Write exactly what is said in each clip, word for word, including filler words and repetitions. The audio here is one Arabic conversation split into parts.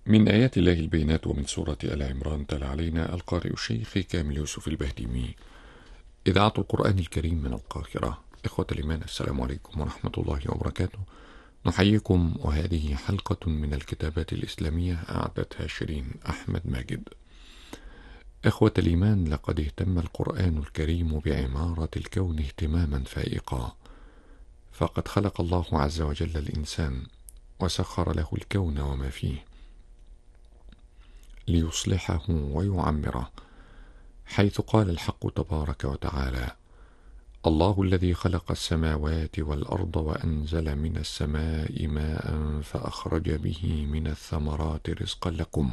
من آيات الله البينات ومن سورة آل عمران تلا علينا القارئ الشيخ كامل يوسف البهديمي. إذاعة القرآن الكريم من القاهرة. إخوة الإيمان، السلام عليكم ورحمة الله وبركاته. نحييكم، وهذه حلقة من الكتابات الإسلامية أعدتها شيرين أحمد ماجد. إخوة الإيمان، لقد اهتم القرآن الكريم بعمارة الكون اهتماما فائقا، فقد خلق الله عز وجل الإنسان وسخر له الكون وما فيه ليصلحه ويعمره، حيث قال الحق تبارك وتعالى: الله الذي خلق السماوات والأرض وأنزل من السماء ماء فأخرج به من الثمرات رزقا لكم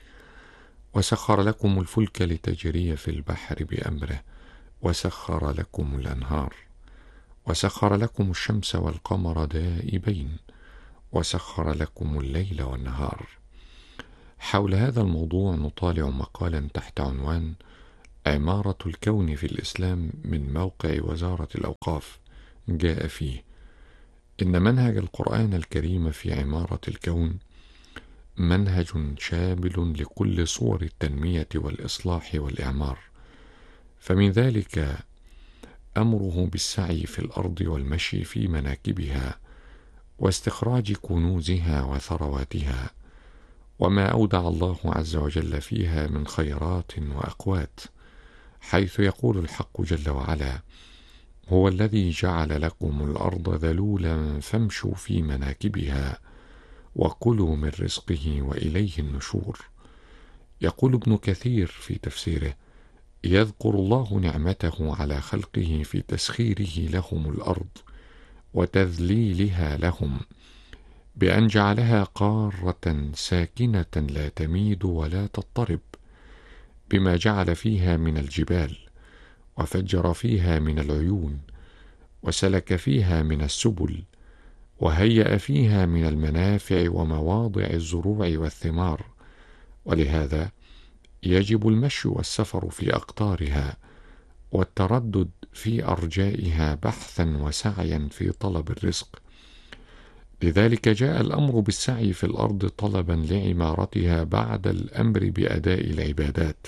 وسخر لكم الفلك لتجري في البحر بأمره وسخر لكم الأنهار وسخر لكم الشمس والقمر دائبين وسخر لكم الليل والنهار. حول هذا الموضوع نطالع مقالا تحت عنوان عمارة الكون في الإسلام من موقع وزارة الأوقاف. جاء فيه: إن منهج القرآن الكريم في عمارة الكون منهج شامل لكل صور التنمية والإصلاح والإعمار، فمن ذلك أمره بالسعي في الأرض والمشي في مناكبها واستخراج كنوزها وثرواتها، وما أودع الله عز وجل فيها من خيرات وأقوات، حيث يقول الحق جل وعلا: هو الذي جعل لكم الأرض ذلولا فامشوا في مناكبها وكلوا من رزقه وإليه النشور. يقول ابن كثير في تفسيره: يذكر الله نعمته على خلقه في تسخيره لهم الأرض وتذليلها لهم، بأن جعلها قارة ساكنة لا تميد ولا تضطرب، بما جعل فيها من الجبال وفجر فيها من العيون وسلك فيها من السبل وهيأ فيها من المنافع ومواضع الزروع والثمار، ولهذا يجب المشي والسفر في أقطارها والتردد في أرجائها بحثا وسعيا في طلب الرزق. لذلك جاء الأمر بالسعي في الأرض طلبا لعمارتها بعد الأمر بأداء العبادات،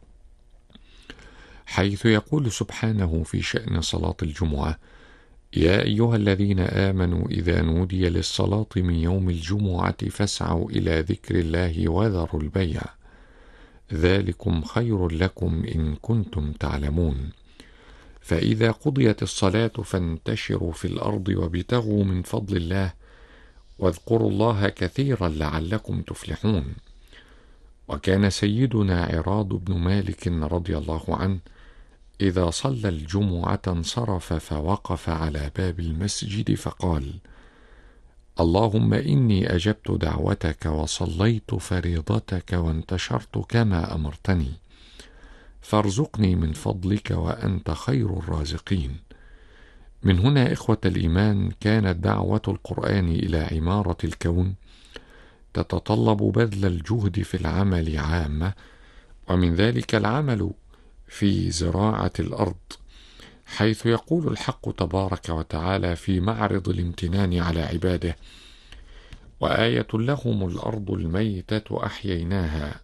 حيث يقول سبحانه في شأن صلاة الجمعة: يا أيها الذين آمنوا إذا نودي للصلاة من يوم الجمعة فاسعوا إلى ذكر الله وذروا البيع، ذلكم خير لكم إن كنتم تعلمون. فإذا قضيت الصلاة فانتشروا في الأرض وابتغوا من فضل الله واذكروا الله كثيرا لعلكم تفلحون. وكان سيدنا عراض بن مالك رضي الله عنه إذا صلى الجمعة انصرف فوقف على باب المسجد فقال: اللهم إني أجبت دعوتك وصليت فريضتك وانتشرت كما أمرتني، فارزقني من فضلك وأنت خير الرازقين. من هنا إخوة الإيمان كانت دعوة القرآن إلى عمارة الكون تتطلب بذل الجهد في العمل عامة، ومن ذلك العمل في زراعة الأرض، حيث يقول الحق تبارك وتعالى في معرض الامتنان على عباده: وآية لهم الأرض الميتة أحييناها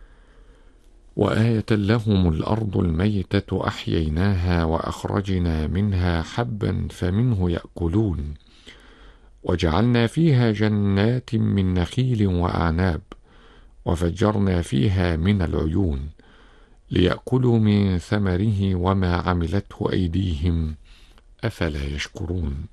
وآية لهم الأرض الميتة أحييناها وأخرجنا منها حبا فمنه يأكلون وجعلنا فيها جنات من نخيل وأعناب وفجرنا فيها من العيون ليأكلوا من ثمره وما عملته أيديهم أفلا يشكرون.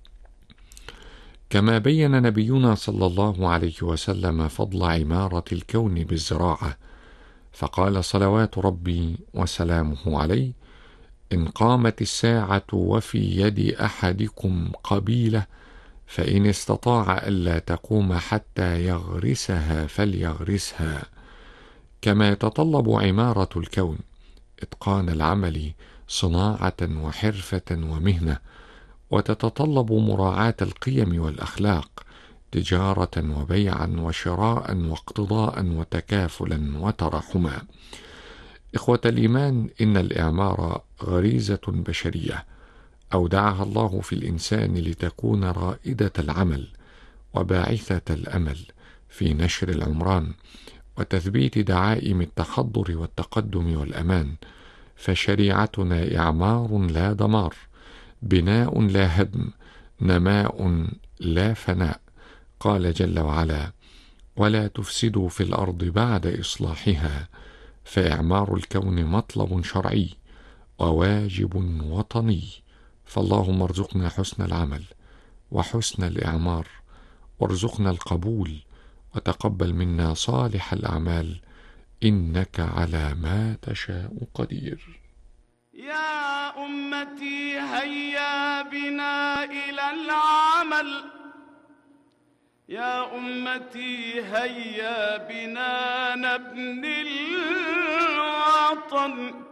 كما بين نبينا صلى الله عليه وسلم فضل عمارة الكون بالزراعة، فقال صلوات ربي وسلامه عليه: إن قامت الساعة وفي يد أحدكم قبيلة فإن استطاع ألا تقوم حتى يغرسها فليغرسها. كما يتطلب عمارة الكون إتقان العمل صناعة وحرفة ومهنة، وتتطلب مراعاة القيم والأخلاق تجارة وبيعا وشراء واقتضاء وتكافلا وتراحما. إخوة الإيمان، إن الإعمار غريزة بشرية أودعها الله في الإنسان لتكون رائدة العمل وباعثة الأمل، في نشر العمران وتثبيت دعائم التحضر والتقدم والأمان، فشريعتنا إعمار لا دمار، بناء لا هدم، نماء لا فناء. قال جل وعلا: ولا تفسدوا في الأرض بعد إصلاحها، فإعمار الكون مطلب شرعي وواجب وطني. فاللهم ارزقنا حسن العمل وحسن الإعمار، وارزقنا القبول، وتقبل منا صالح الأعمال، إنك على ما تشاء قدير. يا أمتي هيا بنا إلى العمل، يا أمتي هيا بنا نبني الوطن،